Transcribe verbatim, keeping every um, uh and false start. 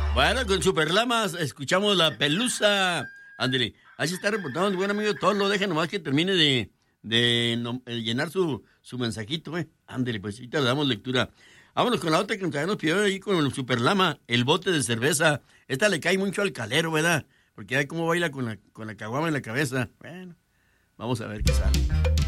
Bueno, con Superlamas escuchamos La Pelusa. Ándele, así está reportando el buen amigo Tolo. Deja nomás que termine de, de no, eh, llenar su, su mensajito, eh. Ándele, pues ahorita le damos lectura. Vámonos con la otra que nos, nos pidió ahí con el Superlama, el bote de cerveza. Esta le cae mucho al calero, ¿verdad? Porque hay cómo baila con la, con la caguama en la cabeza. Bueno, vamos a ver qué sale.